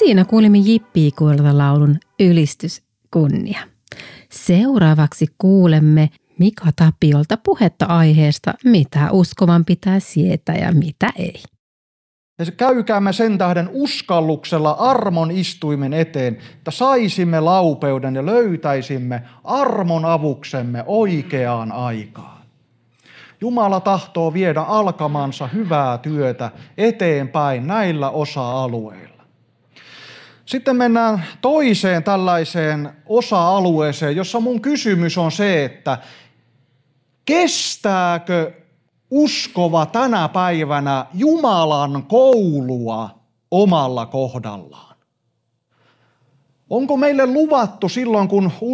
siinä kuulimme Jippiikuilta laulun Ylistys kunnia. Seuraavaksi kuulemme Mika Tapiolta puhetta aiheesta, mitä uskovan pitää sietää ja mitä ei. Ja käykäämme sen tähden uskalluksella armon istuimen eteen, että saisimme laupeuden ja löytäisimme armon avuksemme oikeaan aikaan. Jumala tahtoo viedä alkamansa hyvää työtä eteenpäin näillä osa-alueilla. Sitten mennään toiseen tällaiseen osa-alueeseen, jossa mun kysymys on se, että kestääkö uskova tänä päivänä Jumalan koulua omalla kohdallaan? Onko meille luvattu silloin, kun